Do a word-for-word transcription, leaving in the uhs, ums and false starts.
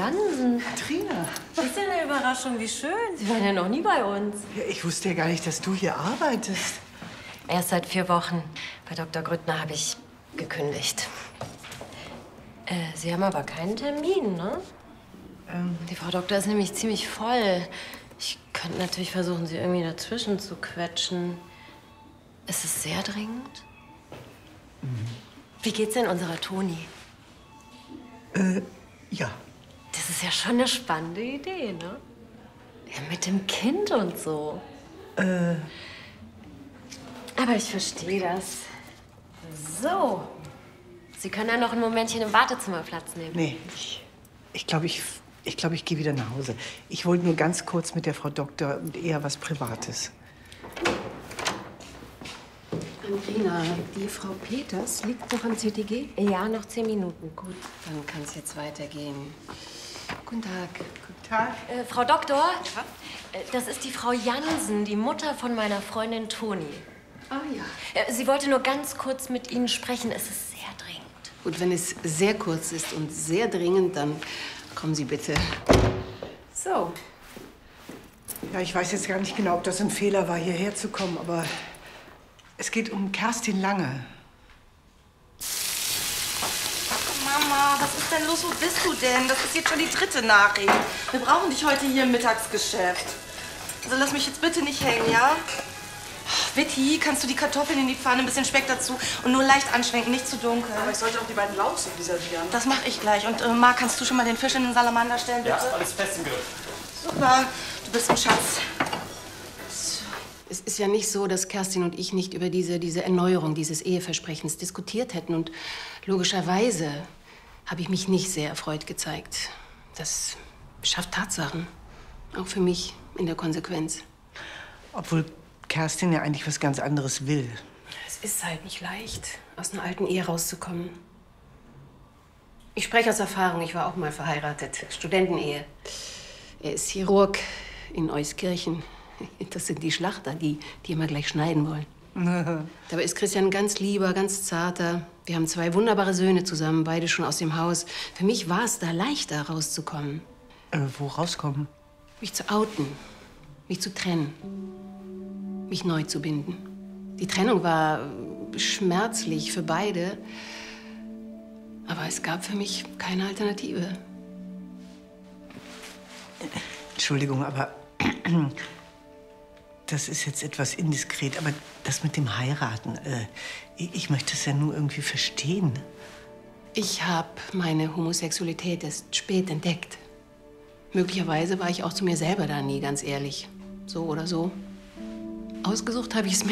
Jansen. Katrina. Das ist ja eine Überraschung, wie schön. Sie waren ja noch nie bei uns. Ja, ich wusste ja gar nicht, dass du hier arbeitest. Erst seit vier Wochen. Bei Doktor Grüttner habe ich gekündigt. Äh, Sie haben aber keinen Termin, ne? Ähm. Die Frau Doktor ist nämlich ziemlich voll. Ich könnte natürlich versuchen, Sie irgendwie dazwischen zu quetschen. Ist es sehr dringend? Mhm. Wie geht's denn unserer Toni? Äh, ja. Das ist ja schon eine spannende Idee, ne? Ja, mit dem Kind und so. Äh. Aber ich verstehe das. So. Sie können ja noch ein Momentchen im Wartezimmer Platz nehmen. Nee, ich ich glaube, ich, ich, glaub, ich gehe wieder nach Hause. Ich wollte nur ganz kurz mit der Frau Doktor und eher was Privates. Andrina, die Frau Peters liegt noch am C T G? Ja, noch zehn Minuten. Gut, dann kann es jetzt weitergehen. Guten Tag. Guten Tag. Äh, Frau Doktor, ja? äh, das ist die Frau Jansen, die Mutter von meiner Freundin Toni. Ah ja. Äh, sie wollte nur ganz kurz mit Ihnen sprechen. Es ist sehr dringend. Gut, wenn es sehr kurz ist und sehr dringend, dann kommen Sie bitte. So. Ja, ich weiß jetzt gar nicht genau, ob das ein Fehler war, hierher zu kommen, aber es geht um Kerstin Lange. Mama, was ist denn los? Wo bist du denn? Das ist jetzt schon die dritte Nachricht. Wir brauchen dich heute hier im Mittagsgeschäft. Also lass mich jetzt bitte nicht hängen, ja? Vitti, kannst du die Kartoffeln in die Pfanne, ein bisschen Speck dazu und nur leicht anschwenken, nicht zu dunkel. Aber ich sollte auch die beiden Lauchsuppen servieren. Das mache ich gleich. Und äh, Marc, kannst du schon mal den Fisch in den Salamander stellen, bitte? Ja, alles fest im Griff. Super, du bist ein Schatz. Es ist ja nicht so, dass Kerstin und ich nicht über diese, diese Erneuerung dieses Eheversprechens diskutiert hätten. Und logischerweise habe ich mich nicht sehr erfreut gezeigt. Das schafft Tatsachen. Auch für mich in der Konsequenz. Obwohl Kerstin ja eigentlich was ganz anderes will. Es ist halt nicht leicht, aus einer alten Ehe rauszukommen. Ich spreche aus Erfahrung. Ich war auch mal verheiratet. Studentenehe. Er ist Chirurg in Euskirchen. Das sind die Schlachter, die, die immer gleich schneiden wollen. Dabei ist Christian ein ganz lieber, ganz zarter. Wir haben zwei wunderbare Söhne zusammen, beide schon aus dem Haus. Für mich war es da leichter, rauszukommen. Äh, wo rauskommen? Mich zu outen, mich zu trennen, mich neu zu binden. Die Trennung war schmerzlich für beide, aber es gab für mich keine Alternative. Entschuldigung, aber das ist jetzt etwas indiskret, aber das mit dem Heiraten, äh, ich möchte es ja nur irgendwie verstehen. Ich habe meine Homosexualität erst spät entdeckt. Möglicherweise war ich auch zu mir selber da nie ganz ehrlich. So oder so. Ausgesucht habe ich es mir